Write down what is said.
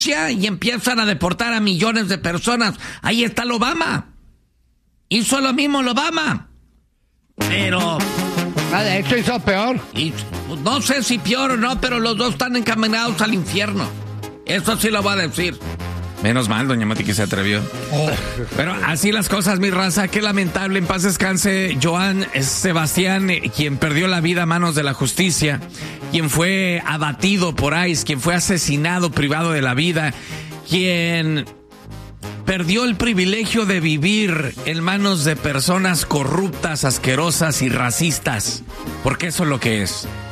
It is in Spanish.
y empiezan a deportar a millones de personas. Ahí está el Obama. Hizo lo mismo el Obama. Pero... de hecho hizo peor. Y, no sé si peor o no, pero los dos están encaminados al infierno. Eso sí lo voy a decir. Menos mal, doña Mati, que se atrevió. Pero así las cosas, mi raza. Qué lamentable. En paz descanse Joan Sebastián, quien perdió la vida a manos de la justicia, quien fue abatido por ICE, quien fue asesinado, privado de la vida, quien perdió el privilegio de vivir en manos de personas corruptas, asquerosas y racistas. Porque eso es lo que es.